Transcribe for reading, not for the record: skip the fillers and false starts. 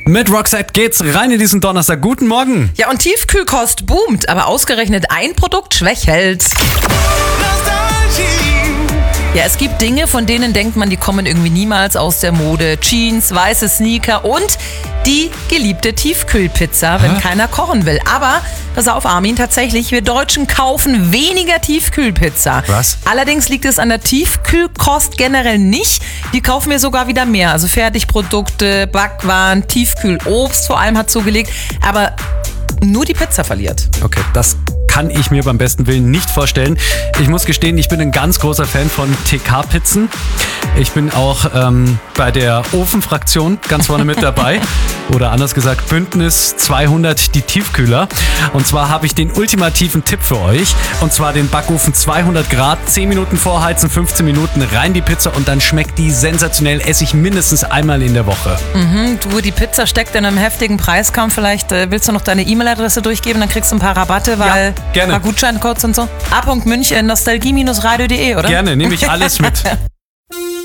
Mit Roxette geht's rein in diesen Donnerstag. Guten Morgen. Ja, und Tiefkühlkost boomt, aber ausgerechnet ein Produkt schwächelt. Ja, es gibt Dinge, von denen denkt man, die kommen irgendwie niemals aus der Mode. Jeans, weiße Sneaker und die geliebte Tiefkühlpizza, wenn keiner kochen will. Aber, pass auf Armin, tatsächlich, wir Deutschen kaufen weniger Tiefkühlpizza. Was? Allerdings liegt es an der Tiefkühlkost generell nicht. Die kaufen wir sogar wieder mehr. Also Fertigprodukte, Backwaren, Tiefkühlobst vor allem hat zugelegt. Aber nur die Pizza verliert. Okay, das kann ich mir beim besten Willen nicht vorstellen. Ich muss gestehen, ich bin ein ganz großer Fan von TK-Pizzen. Ich bin auch bei der Ofenfraktion ganz vorne mit dabei. Oder anders gesagt, Bündnis 200, die Tiefkühler. Und zwar habe ich den ultimativen Tipp für euch. Und zwar den Backofen 200 Grad, 10 Minuten vorheizen, 15 Minuten rein die Pizza und dann schmeckt die sensationell. Esse ich mindestens einmal in der Woche. Du, die Pizza steckt in einem heftigen Preiskampf. Vielleicht willst du noch deine E-Mail-Adresse durchgeben, dann kriegst du ein paar Rabatte, weil Ja, gerne. ein paar Gutscheincodes und so. A.München, nostalgie-radio.de, oder? Gerne, nehme ich alles mit.